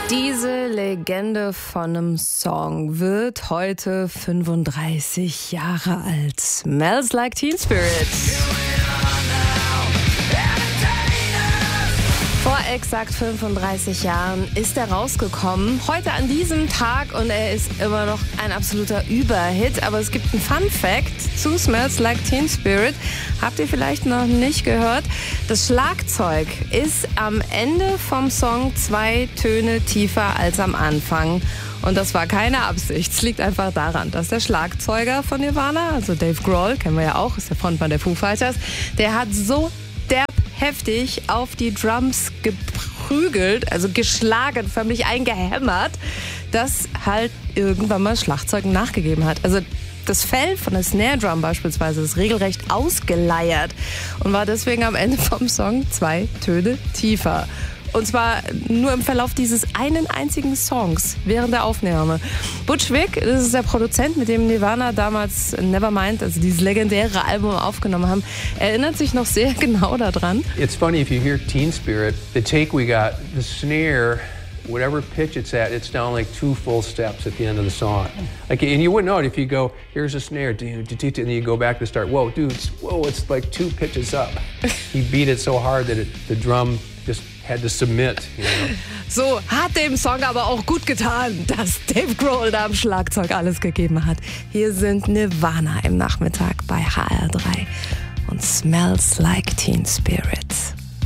Diese Legende von einem Song wird heute 35 Jahre alt. Smells Like Teen Spirit. Vor exakt 35 Jahren ist er rausgekommen. Heute an diesem Tag und er ist immer noch ein absoluter Überhit. Aber es gibt einen Fun-Fact zu Smells Like Teen Spirit. Habt ihr vielleicht noch nicht gehört? Das Schlagzeug ist am Ende vom Song 2 Töne tiefer als am Anfang. Und das war keine Absicht. Es liegt einfach daran, dass der Schlagzeuger von Nirvana, also Dave Grohl, kennen wir ja auch, ist der Frontmann der Foo Fighters, der hat so derb heftig auf die Drums geprügelt, also geschlagen, förmlich eingehämmert, dass halt irgendwann mal das Schlagzeug nachgegeben hat. Also das Fell von der Snare Drum beispielsweise ist regelrecht ausgeleiert und war deswegen am Ende vom Song 2 Töne tiefer. Und zwar nur im Verlauf dieses einen einzigen Songs während der Aufnahme. Butch Vig, das ist der Produzent, mit dem Nirvana damals Nevermind, also dieses legendäre Album aufgenommen haben, erinnert sich noch sehr genau daran. It's funny if you hear Teen Spirit, the take we got, the snare, whatever pitch it's at, it's down like 2 full steps at the end of the song. Like, and you wouldn't know it if you go, here's a snare, and then you go back to start, whoa, dude, it's like 2 pitches up. He beat it so hard that the drum just had to submit, you know. So hat dem Song aber auch gut getan, dass Dave Grohl da am Schlagzeug alles gegeben hat. Hier sind Nirvana im Nachmittag bei HR3 und Smells Like Teen Spirit.